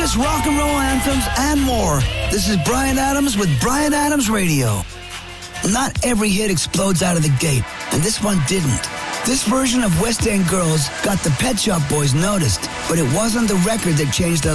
greatest rock and roll anthems and more. This is Bryan Adams with Bryan Adams Radio. Not every hit explodes out of the gate, and this one didn't. This version of West End Girls got the Pet Shop Boys noticed, but it wasn't the record that changed their